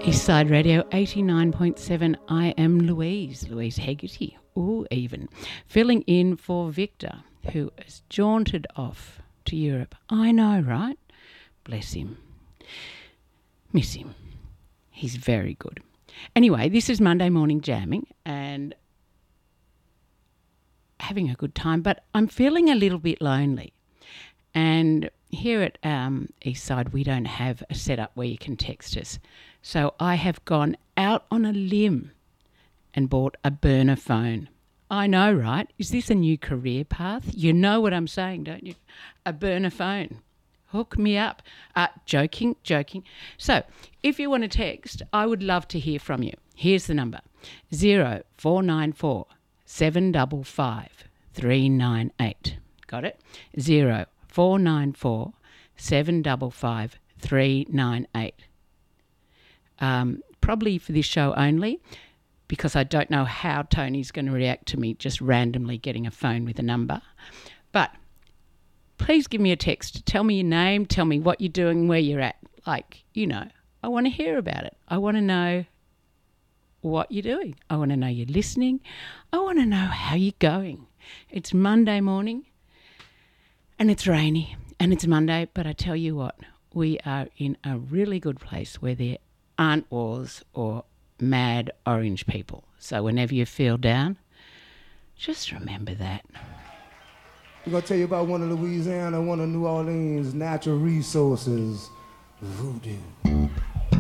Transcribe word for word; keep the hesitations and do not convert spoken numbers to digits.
Eastside Radio eighty-nine point seven. I am Louise, Louise Hegarty, or even, filling in for Victor, who has jaunted off to Europe. I know, right? Bless him. Miss him. He's very good. Anyway, this is Monday Morning Jamming and having a good time, but I'm feeling a little bit lonely. And here at um, Eastside, we don't have a setup where you can text us. So I have gone out on a limb and bought a burner phone. I know, right? Is this a new career path? You know what I'm saying, don't you? A burner phone. Hook me up. Uh, joking, joking. So if you want to text, I would love to hear from you. Here's the number, zero four nine four seven five five three nine eight. Got it? Zero four nine four seven five five three nine eight. Um, probably for this show only, because I don't know how Tony's going to react to me just randomly getting a phone with a number. But please give me a text. Tell me your name. Tell me what you're doing, where you're at. Like, you know, I want to hear about it. I want to know what you're doing. I want to know you're listening. I want to know how you're going. It's Monday morning and it's rainy and it's Monday, but I tell you what, we are in a really good place where there aren't wars or mad orange people. So whenever you feel down, just remember that. We're going to tell you about one of Louisiana, one of New Orleans' natural resources, voodoo.